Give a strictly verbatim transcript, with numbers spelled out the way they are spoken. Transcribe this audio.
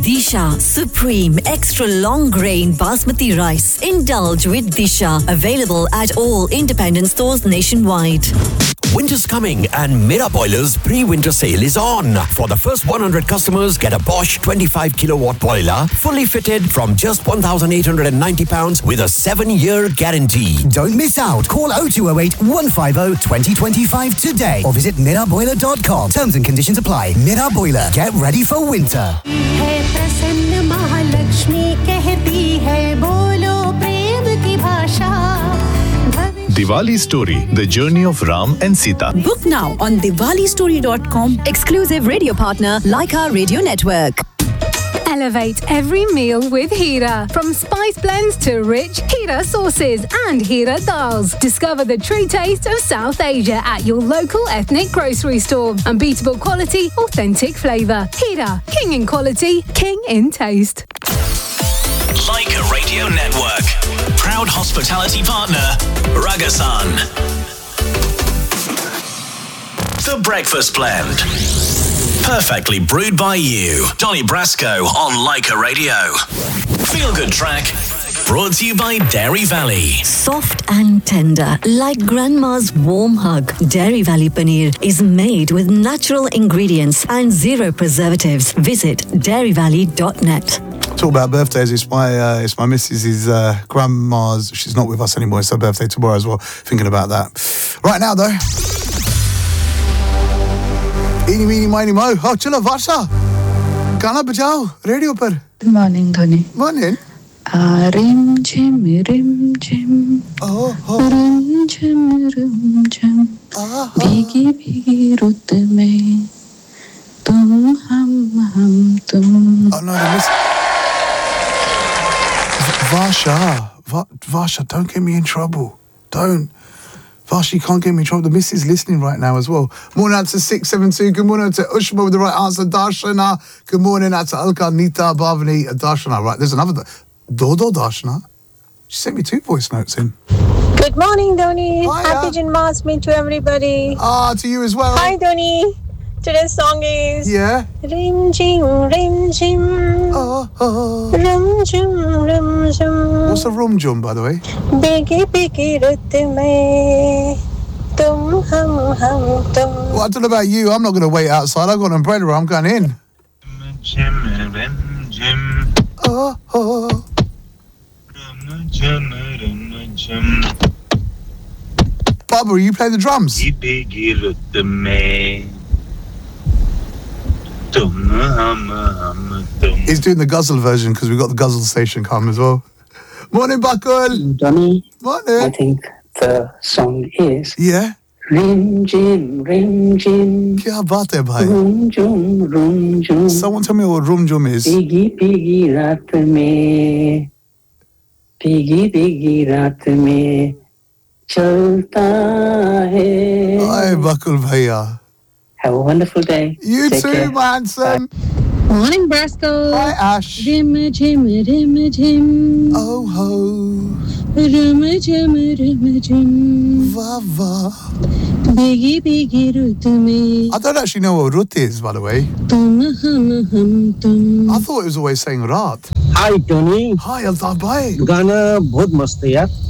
Disha Supreme Extra Long Grain Basmati Rice. Indulge with Disha. Available at all independent stores nationwide. Winter's coming and Mira Boiler's pre-winter sale is on. For the first one hundred customers, get a Bosch twenty-five kilowatt boiler, fully fitted from just one thousand eight hundred ninety pounds with a seven-year guarantee. Don't miss out. Call oh two oh eight, one five oh, two oh two five today or visit mira boiler dot com. Terms and conditions apply. Mira Boiler. Get ready for winter. Diwali Story, the journey of Ram and Sita. Book now on diwali story dot com. Exclusive radio partner, Leica Radio Network. Elevate every meal with Hira. From spice blends to rich Hira sauces and Hira dals. Discover the true taste of South Asia at your local ethnic grocery store. Unbeatable quality, authentic flavour. Hira, king in quality, king in taste. Leica Radio Network. Proud hospitality partner, Ragasan. The Breakfast Blend. Perfectly brewed by you. Donny Brasco on Leica Radio. Feel Good Track. Brought to you by Dairy Valley. Soft and tender, like grandma's warm hug. Dairy Valley Paneer is made with natural ingredients and zero preservatives. Visit dairy valley dot net. Talk about birthdays. It's my uh, it's my missus's uh, grandma's. She's not with us anymore. It's her birthday tomorrow as well. Thinking about that. Right now though. Eeny, meeny, miny, mo. Oh, chalo, Varsha. Gana bajao. Radio par. Good morning, Dhoni. Morning. Ah, rim, jim, rim, jim. Oh, oh. Rim, jim, rim, jim. Ah, Bhigi, bhigi rut mein. Tum, hum, hum, tum. Oh, no, I missed. Varsha. Va- Varsha, don't get me in trouble. Don't. Varsha, you can't get me in trouble. The missus is listening right now as well. Morning out to six seven two. Good morning to Ushma with the right answer. Darshana. Good morning out to Alka, Nita, Bhavani, Darshana. Right, there's another. Dodo Darshana. She sent me two voice notes in. Good morning, Dhoni. Hiya. Happy Janmashtami to everybody. Ah, to you as well. Hi, Dhoni. Today's song is Yeah. Rim Jim Rim Jim Oh, oh. Rim Jim Rim Jim. What's a rum jum, by the way? Bigi bigi rut mein tum hum hum tum. Well, I don't know about you. I'm not going to wait outside. I've got an umbrella. I'm going in. Jim, Rim, Jim. Oh, oh. Jim, Rim, Jim. Barbara, are you playing the drums? Bigi rut mein tum hum hum tum. He's doing the guzzle version because we've got the guzzle station come as well. Morning, Bakul. Donny, Morning. I think the song is Yeah. Rim Jim, Rim Jim. Kya baat hai, bhai? Rum Jum, Rum Jum. Someone tell me what rum jum is. Pigi pigi raat mein, pigi pigi raat mein chalta hai. Hi, Bakul bhaiya. Have a wonderful day. You Take too, care. my handsome. Morning, Brasco. Hi, Ash. Rim, jim, rim, jim. Oh, ho. Rim, jim, rim, jim. Va, va. Bigi, bigi rut mein I don't actually know what rut is, by the way. tum, hum, hum, tum. I thought it was always saying rat. Hi, Tony. Hi, Altaf bhai. गाना बहुत मस्त है यार